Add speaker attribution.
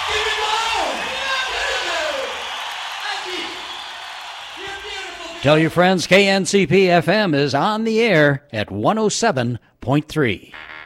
Speaker 1: Tell your friends KNCP FM is on the air at 107.3.